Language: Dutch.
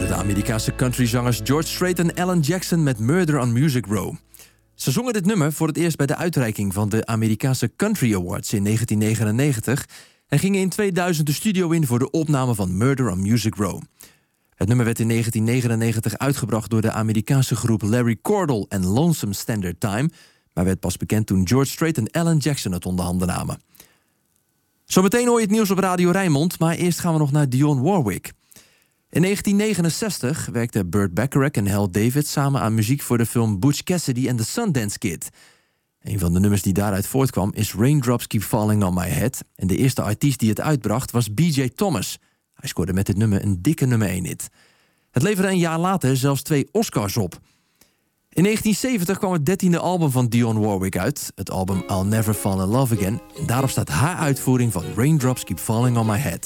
De Amerikaanse countryzangers George Strait en Alan Jackson met Murder on Music Row. Ze zongen dit nummer voor het eerst bij de uitreiking van de Amerikaanse Country Awards in 1999... en gingen in 2000 de studio in voor de opname van Murder on Music Row. Het nummer werd in 1999 uitgebracht door de Amerikaanse groep Larry Cordell en Lonesome Standard Time, maar werd pas bekend toen George Strait en Alan Jackson het onder handen namen. Zometeen hoor je het nieuws op Radio Rijnmond, maar eerst gaan we nog naar Dionne Warwick. In 1969 werkten Burt Bacharach en Hal David samen aan muziek voor de film Butch Cassidy and the Sundance Kid. Een van de nummers die daaruit voortkwam is Raindrops Keep Falling on My Head. En de eerste artiest die het uitbracht was B.J. Thomas. Hij scoorde met dit nummer een dikke nummer 1 hit. Het leverde een jaar later zelfs 2 Oscars op. In 1970 kwam het 13e album van Dionne Warwick uit. Het album I'll Never Fall in Love Again. En daarop staat haar uitvoering van Raindrops Keep Falling on My Head.